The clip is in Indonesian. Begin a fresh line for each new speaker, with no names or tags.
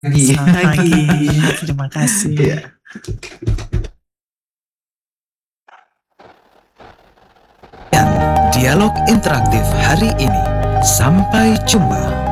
Selamat
Pagi.
pagi, terima kasih.
Iya.
Dan dialog interaktif hari ini. Sampai jumpa.